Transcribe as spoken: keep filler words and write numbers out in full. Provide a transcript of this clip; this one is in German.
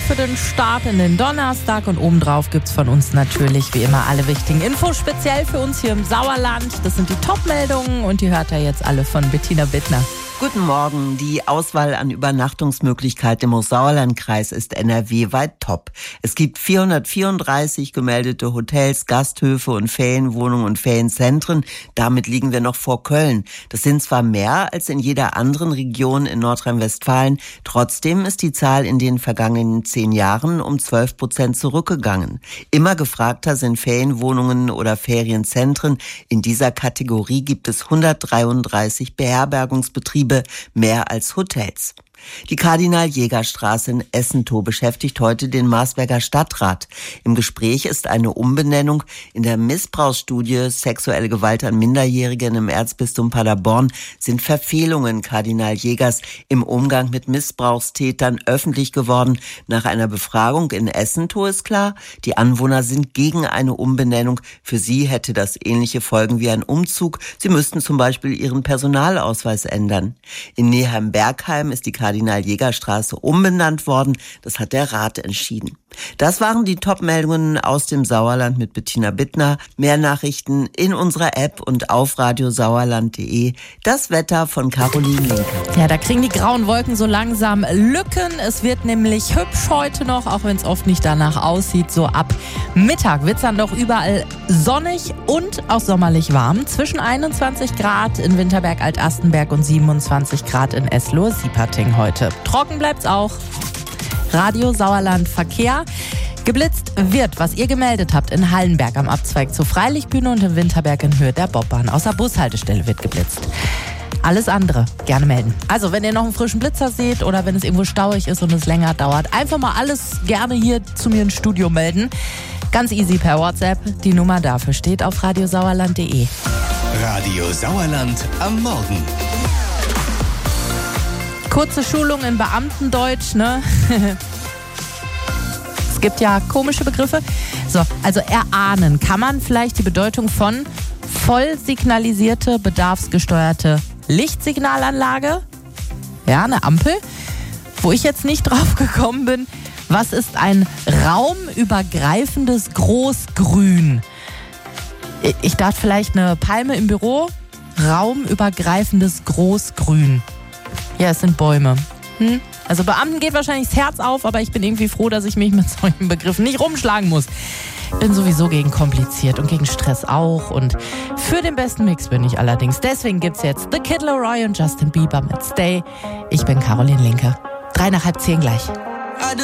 für den Start in den Donnerstag und obendrauf gibt's von uns natürlich wie immer alle wichtigen Infos, speziell für uns hier im Sauerland. Das sind die Top-Meldungen und die hört ihr jetzt alle von Bettina Bittner. Guten Morgen. Die Auswahl an Übernachtungsmöglichkeiten im Sauerlandkreis ist N R W weit top. Es gibt vierhundertvierunddreißig gemeldete Hotels, Gasthöfe und Ferienwohnungen und Ferienzentren. Damit liegen wir noch vor Köln. Das sind zwar mehr als in jeder anderen Region in Nordrhein-Westfalen. Trotzdem ist die Zahl in den vergangenen zehn Jahren um zwölf Prozent zurückgegangen. Immer gefragter sind Ferienwohnungen oder Ferienzentren. In dieser Kategorie gibt es hundertdreiunddreißig Beherbergungsbetriebe, mehr als Hotels. Die Kardinal-Jäger-Straße in Essentow beschäftigt heute den Marsberger Stadtrat. Im Gespräch ist eine Umbenennung. In der Missbrauchsstudie Sexuelle Gewalt an Minderjährigen im Erzbistum Paderborn sind Verfehlungen Kardinal Jägers im Umgang mit Missbrauchstätern öffentlich geworden. Nach einer Befragung in Essentow ist klar, die Anwohner sind gegen eine Umbenennung. Für sie hätte das ähnliche Folgen wie ein Umzug. Sie müssten zum Beispiel ihren Personalausweis ändern. In Neheim-Bergheim ist die Kardinal-Jäger-Straße umbenannt worden. Das hat der Rat entschieden. Das waren die Top-Meldungen aus dem Sauerland mit Bettina Bittner. Mehr Nachrichten in unserer App und auf radiosauerland punkt de. Das Wetter von Caroline Linke. Ja, da kriegen die grauen Wolken so langsam Lücken. Es wird nämlich hübsch heute noch, auch wenn es oft nicht danach aussieht. So ab Mittag wird es dann doch überall sonnig und auch sommerlich warm. Zwischen einundzwanzig Grad in Winterberg, Alt-Astenberg und siebenundzwanzig Grad in Eslohe-Sieperting heute. Trocken bleibt's auch. Radio Sauerland Verkehr. Geblitzt wird, was ihr gemeldet habt, in Hallenberg am Abzweig zur Freilichtbühne und in Winterberg in Höhe der Bobbahn. Außer Bushaltestelle wird geblitzt. Alles andere gerne melden. Also, wenn ihr noch einen frischen Blitzer seht oder wenn es irgendwo stauig ist und es länger dauert, einfach mal alles gerne hier zu mir ins Studio melden. Ganz easy per WhatsApp. Die Nummer dafür steht auf radiosauerland punkt de. Radio Sauerland am Morgen. Kurze Schulung in Beamtendeutsch, ne? Es gibt ja komische Begriffe. So, also erahnen kann man vielleicht die Bedeutung von voll signalisierte, bedarfsgesteuerte Lichtsignalanlage. Ja, eine Ampel. Wo ich jetzt nicht drauf gekommen bin, was ist ein raumübergreifendes Großgrün? Ich dachte vielleicht eine Palme im Büro. Raumübergreifendes Großgrün. Ja, es sind Bäume. Hm? Also Beamten geht wahrscheinlich das Herz auf, aber ich bin irgendwie froh, dass ich mich mit solchen Begriffen nicht rumschlagen muss. Bin sowieso gegen kompliziert und gegen Stress auch. Und für den besten Mix bin ich allerdings. Deswegen gibt's jetzt The Kid Laroi und Justin Bieber mit Stay. Ich bin Caroline Linke. Drei nach halb zehn gleich.